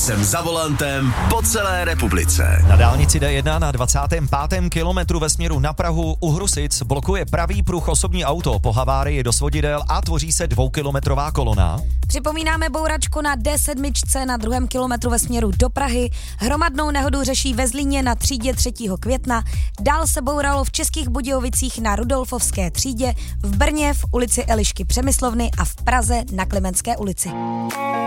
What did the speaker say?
Jsem za volantem po celé republice. Na dálnici D1 na 25. kilometru ve směru na Prahu u Hrusic blokuje pravý pruh osobní auto po havárii do svodidel a tvoří se 2kilometrová kolona. Připomínáme bouračku na D7 na 2. kilometru ve směru do Prahy. Hromadnou nehodu řeší ve Zlíně na třídě 3. května. Dál se bouralo v Českých Budějovicích na Rudolfovské třídě, v Brně v ulici Elišky Přemyslovny a v Praze na Klemenské ulici.